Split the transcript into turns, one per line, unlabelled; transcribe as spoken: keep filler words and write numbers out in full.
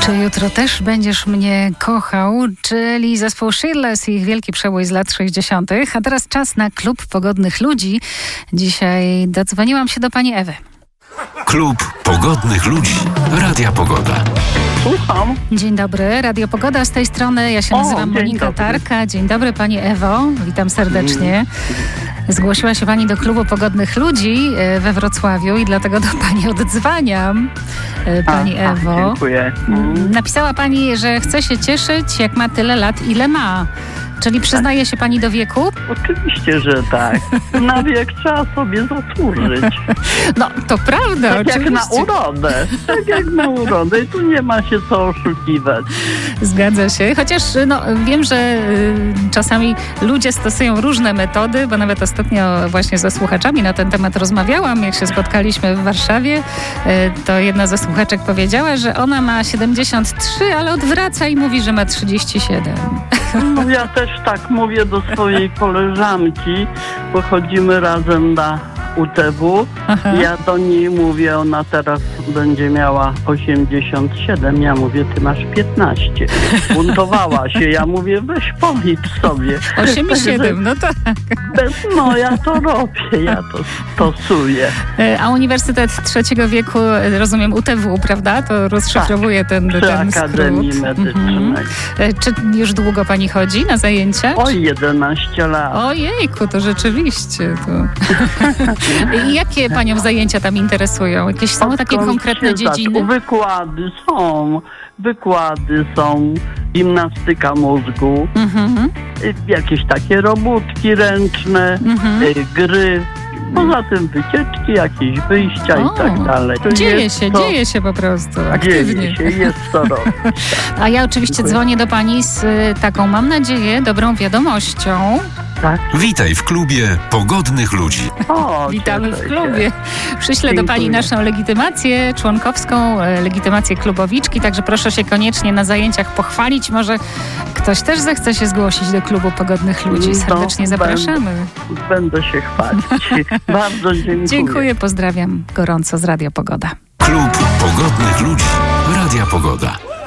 Czy jutro też będziesz mnie kochał, czyli zespół Shirless i ich wielki przebój z lat sześćdziesiątych. A teraz czas na Klub Pogodnych Ludzi. Dzisiaj dodzwoniłam się do pani Ewy.
Klub Pogodnych Ludzi. Radia Pogoda.
Słucham.
Dzień dobry, Radio Pogoda z tej strony. Ja się
O,
nazywam
dzień
Monika
dobry.
Tarka. Dzień dobry pani Ewo, witam serdecznie. Zgłosiła się pani do Klubu Pogodnych Ludzi e, we Wrocławiu i dlatego do pani odzwaniam, e, pani
A, a,
Ewo.
Dziękuję.
Mm, Napisała pani, że chce się cieszyć, jak ma tyle lat, ile ma. Czyli przyznaje się pani do wieku?
Oczywiście, że tak. Na wiek trzeba sobie zasłużyć.
No, to prawda,
Tak jak
oczywiście.
na urodę. Tak jak na urodę. I tu nie ma się co oszukiwać.
Zgadza się. Chociaż no, wiem, że y, czasami ludzie stosują różne metody, bo nawet ostatnio właśnie ze słuchaczami na ten temat rozmawiałam, jak się spotkaliśmy w Warszawie, y, to jedna ze słuchaczek powiedziała, że ona ma siedemdziesiąt trzy, ale odwraca i mówi, że ma trzydzieści siedem.
No ja też tak mówię do swojej koleżanki, bo chodzimy razem na U T W.
Aha.
Ja do niej mówię, ona teraz będzie miała osiemdziesiąt siedem. Ja mówię, ty masz piętnaście. Buntowała się. Ja mówię, weź policz sobie.
osiem i siedem, no tak.
Bez, no ja to robię, ja to stosuję.
Y, A Uniwersytet Trzeciego Wieku, y, rozumiem, U T W, prawda? To rozszyfrowuje ten,
Przy
ten skrót.
Akademii Medycznej.
Mhm. Y, Czy już długo pani chodzi na zajęcia?
O jedenaście lat.
Ojejku, to rzeczywiście. To... I jakie panią zajęcia tam interesują? Jakieś są takie
Odkąd
konkretne
się
dziedziny?
zaczął? Wykłady są, wykłady są, gimnastyka mózgu,
Mhm,
y, jakieś takie robótki ręczne,
mhm.
y, gry. Poza tym wycieczki, jakieś wyjścia
O,
i tak dalej. To
Dzieje
jest
się,
to,
dzieje się po prostu, aktywnie.
Dzieje się, jest co robić.
A ja oczywiście
Dziękuję.
dzwonię do pani z y, taką, mam nadzieję, dobrą wiadomością.
Tak?
Witaj w klubie Pogodnych Ludzi.
O,
Witamy
cieszę
w
się.
klubie. Przyślę do pani
Dziękuję.
naszą legitymację członkowską, e, legitymację klubowiczki, także proszę się koniecznie na zajęciach pochwalić. Może ktoś też zechce się zgłosić do Klubu Pogodnych Ludzi. Serdecznie
No,
zapraszamy.
Będę, będę się chwalić. Bardzo dziękuję.
Dziękuję, pozdrawiam gorąco z Radio Pogoda.
Klub Pogodnych Ludzi. Radia Pogoda.